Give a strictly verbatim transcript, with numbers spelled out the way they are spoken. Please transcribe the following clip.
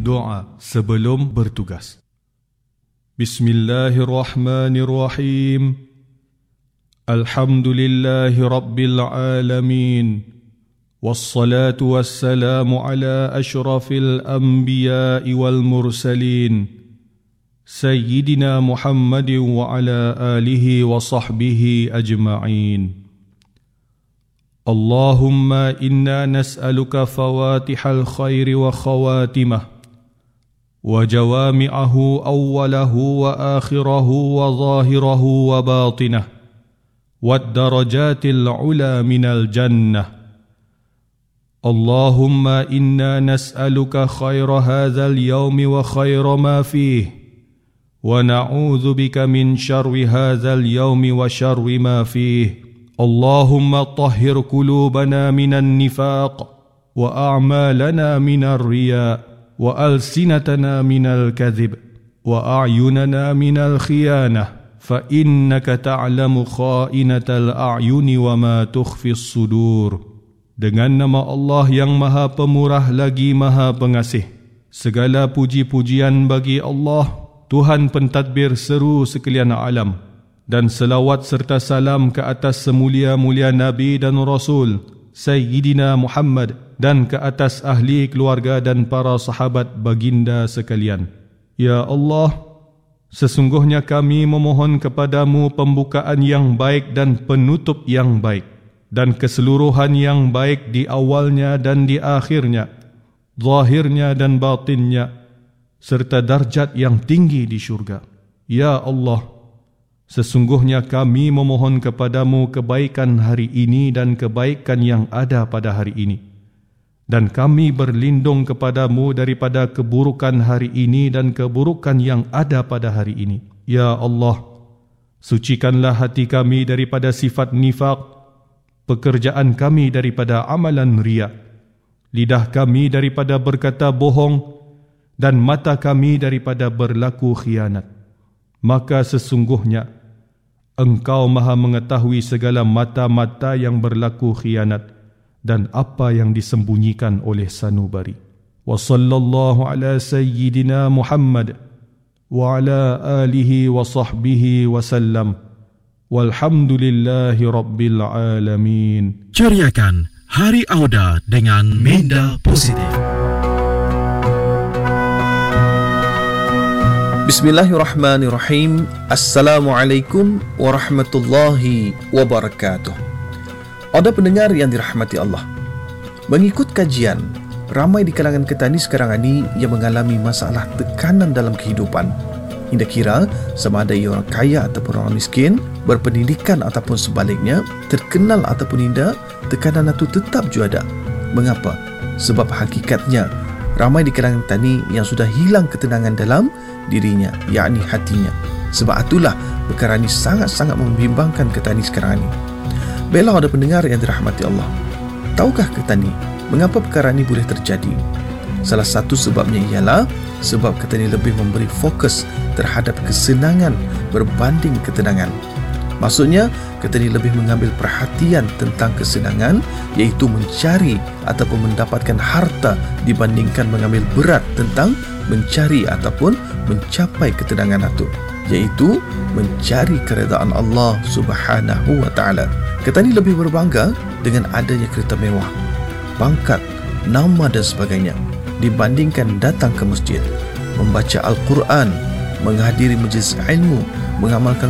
doa sebelum bertugas. Bismillahirrahmanirrahim. Alhamdulillahi Rabbil Alamin. Wassalatu wassalamu ala ashrafil anbiya'i wal mursalin. Sayyidina Muhammadin wa ala alihi wa sahbihi ajma'in. Allahumma inna nas'aluka fawatihal khairi wa khawatimah wa jawami'ahu awwalahu wa akhirahu wa zahirahu wa batinah wad darajatil ula minal jannah. Allahumma inna nas'aluka khaira hadzal yawmi wa khaira ma fihi wa na'udzu bika min syarri hadzal yawmi wa syarri ma fihi. Allahumma tahhir qulubana minan nifaq wa a'malana minar riya wa alsinatana minal kadhib wa a'yunana minal khiyanah fa innaka ta'lamu kha'inatal a'yuni wa ma tukhfis sudur. Dengan nama Allah yang Maha Pemurah lagi Maha Pengasih, segala puji-pujian bagi Allah, Tuhan pentadbir seru sekalian alam, dan selawat serta salam ke atas semulia-mulia Nabi dan Rasul Sayyidina Muhammad, dan ke atas ahli keluarga dan para sahabat baginda sekalian. Ya Allah, sesungguhnya kami memohon kepadamu pembukaan yang baik dan penutup yang baik, dan keseluruhan yang baik di awalnya dan di akhirnya, zahirnya dan batinnya, serta darjat yang tinggi di syurga. Ya Allah, sesungguhnya kami memohon kepadamu kebaikan hari ini dan kebaikan yang ada pada hari ini. Dan kami berlindung kepadamu daripada keburukan hari ini dan keburukan yang ada pada hari ini. Ya Allah, sucikanlah hati kami daripada sifat nifaq, pekerjaan kami daripada amalan riya, lidah kami daripada berkata bohong, dan mata kami daripada berlaku khianat. Maka sesungguhnya Engkau Maha mengetahui segala mata-mata yang berlaku khianat dan apa yang disembunyikan oleh sanubari. Wa sallallahu ala sayyidina Muhammad wa ala alihi wa sahbihi wa sallam. Walhamdulillahi rabbil alamin. Ceriakan Hari Auda dengan Minda Positif. Bismillahirrahmanirrahim. Assalamualaikum warahmatullahi wabarakatuh. Auda pendengar yang dirahmati Allah, mengikut kajian, ramai di kalangan petani sekarang ini yang mengalami masalah tekanan dalam kehidupan. Hingga kira sama ada ia orang kaya ataupun orang miskin, berpendidikan ataupun sebaliknya, terkenal ataupun tidak, tekanan itu tetap juga ada. Mengapa? Sebab hakikatnya ramai di kalangan petani yang sudah hilang ketenangan dalam dirinya, yakni hatinya. Sebab itulah perkara ini sangat-sangat membimbangkan petani sekarang ini. Baiklah ada pendengar yang dirahmati Allah, tahukah petani mengapa perkara ini boleh terjadi? Salah satu sebabnya ialah sebab petani lebih memberi fokus terhadap kesenangan berbanding ketenangan. Maksudnya, petani lebih mengambil perhatian tentang kesenangan, iaitu mencari ataupun mendapatkan harta, dibandingkan mengambil berat tentang mencari ataupun mencapai ketenangan itu, iaitu mencari keredaan Allah Subhanahu wa taala. Petani lebih berbangga dengan adanya kereta mewah, pangkat, nama dan sebagainya, dibandingkan datang ke masjid, membaca Al-Quran, menghadiri majlis ilmu, mengamalkan